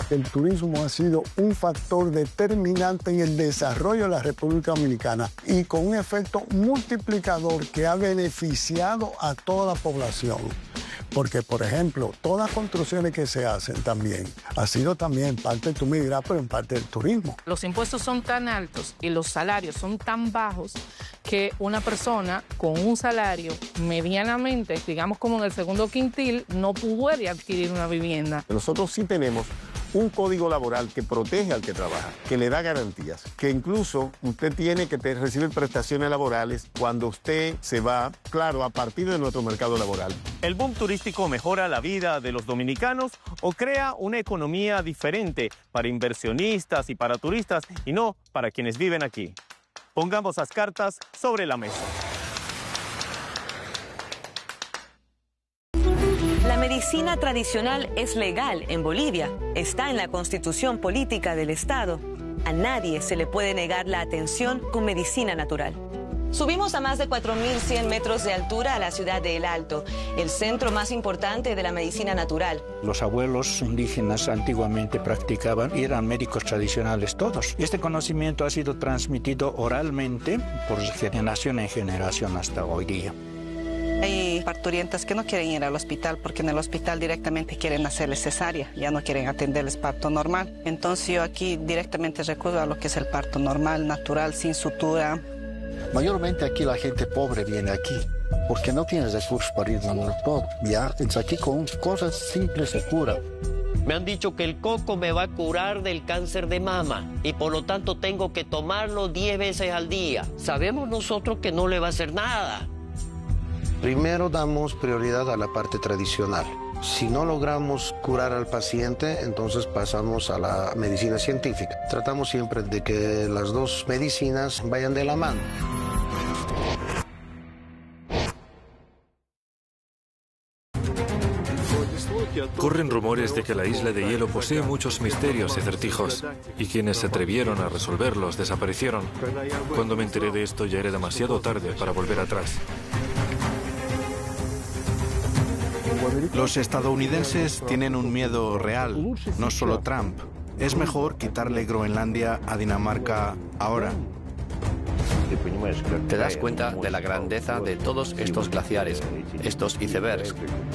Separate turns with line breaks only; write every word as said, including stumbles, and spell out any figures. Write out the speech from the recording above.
El turismo ha sido un factor determinante en el desarrollo de la República Dominicana y con un efecto multiplicador que ha beneficiado a toda la población. Porque, por ejemplo, todas las construcciones que se hacen también ha sido también parte del turismo, pero en parte del turismo.
Los impuestos son tan altos y los salarios son tan bajos que una persona con un salario medianamente, digamos como en el segundo quintil, no puede adquirir una vivienda.
Nosotros sí tenemos un código laboral que protege al que trabaja, que le da garantías, que incluso usted tiene que recibir prestaciones laborales cuando usted se va, claro, a partir de nuestro mercado laboral.
¿El boom turístico mejora la vida de los dominicanos o crea una economía diferente para inversionistas y para turistas y no para quienes viven aquí? Pongamos las cartas sobre la mesa.
La medicina tradicional es legal en Bolivia, está en la Constitución Política del Estado. A nadie se le puede negar la atención con medicina natural. Subimos a más de cuatro mil cien metros de altura a la ciudad de El Alto, el centro más importante de la medicina natural.
Los abuelos indígenas antiguamente practicaban y eran médicos tradicionales todos. Este conocimiento ha sido transmitido oralmente por generación en generación hasta hoy día.
Hay parturientas que no quieren ir al hospital porque en el hospital directamente quieren hacerles cesárea, ya no quieren atenderles parto normal. Entonces yo aquí directamente recurro a lo que es el parto normal, natural, sin sutura.
Mayormente aquí la gente pobre viene aquí porque no tiene recursos para ir al doctor. Ya, entonces aquí con cosas simples se cura.
Me han dicho que el coco me va a curar del cáncer de mama y por lo tanto tengo que tomarlo diez veces al día. Sabemos nosotros que no le va a hacer nada.
Primero damos prioridad a la parte tradicional. Si no logramos curar al paciente, entonces pasamos a la medicina científica. Tratamos siempre de que las dos medicinas vayan de la mano.
Corren rumores de que la isla de hielo posee muchos misterios y acertijos, y quienes se atrevieron a resolverlos desaparecieron. Cuando me enteré de esto ya era demasiado tarde para volver atrás.
Los estadounidenses tienen un miedo real, no solo Trump. Es mejor quitarle Groenlandia a Dinamarca ahora.
Te das cuenta de la grandeza de todos estos glaciares, estos icebergs.